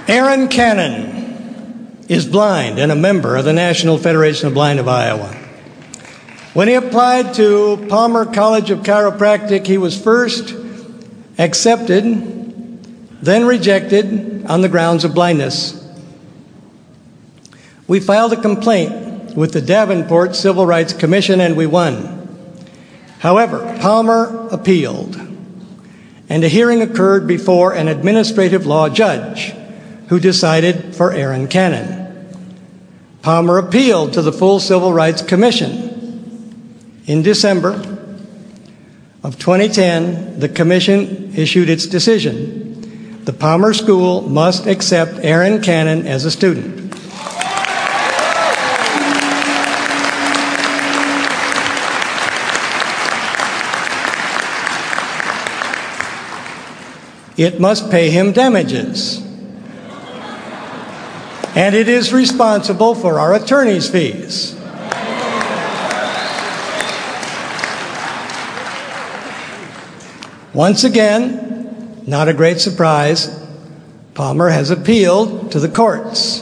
Aaron Cannon is blind and a member of the National Federation of Blind of Iowa. When he applied to Palmer College of Chiropractic, he was first accepted, then rejected on the grounds of blindness. We filed a complaint with the Davenport Civil Rights Commission and we won. However, Palmer appealed, and a hearing occurred before an administrative law judge who decided for Aaron Cannon. Palmer appealed to the full Civil Rights Commission. In December of 2010, the commission issued its decision. The Palmer School must accept Aaron Cannon as a student. It must pay him damages. And it is responsible for our attorney's fees. Once again, not a great surprise, Palmer has appealed to the courts.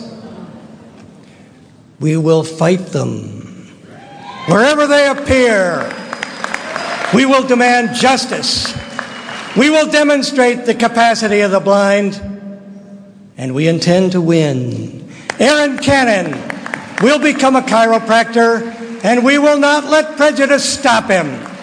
We will fight them. Wherever they appear, we will demand justice. We will demonstrate the capacity of the blind, and we intend to win. Aaron Cannon will become a chiropractor, and we will not let prejudice stop him.